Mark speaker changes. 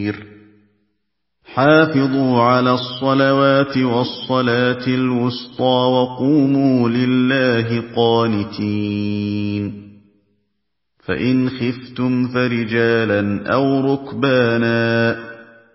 Speaker 1: حافظوا على الصلوات والصلاة الوسطى وقوموا لله قانتين فإن خفتم فرجالا أو ركبانا